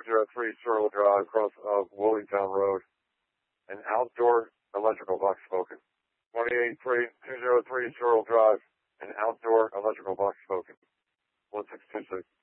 203 Searle Drive, across of Willingtown Road. An outdoor electrical box spoken. 203 Searle Drive, an outdoor electrical box spoken. 1626.